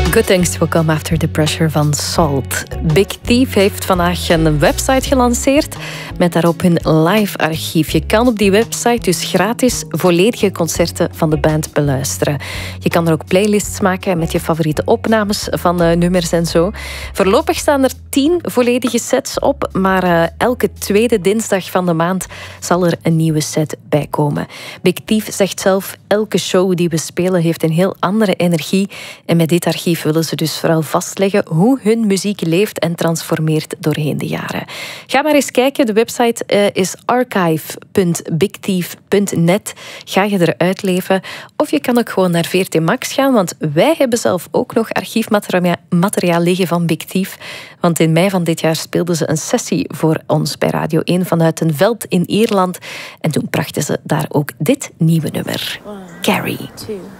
Good things will come after the pressure van Salt. Big Thief heeft vandaag een website gelanceerd met daarop hun live archief. Je kan op die website dus gratis volledige concerten van de band beluisteren. Je kan er ook playlists maken met je favoriete opnames van nummers en zo. Voorlopig staan er 10 volledige sets op, maar elke tweede dinsdag van de maand zal er een nieuwe set bij komen. Big Thief zegt zelf, elke show die we spelen heeft een heel andere energie en met dit archief willen ze dus vooral vastleggen hoe hun muziek leeft en transformeert doorheen de jaren. Ga maar eens kijken. De website is archive.bigthief.net. Ga je eruit leven. Of je kan ook gewoon naar VRT Max gaan, want wij hebben zelf ook nog archiefmateriaal liggen van Big Thief. Want in mei van dit jaar speelden ze een sessie voor ons bij Radio 1 vanuit een veld in Ierland. En toen brachten ze daar ook dit nieuwe nummer. 1, Carrie. 2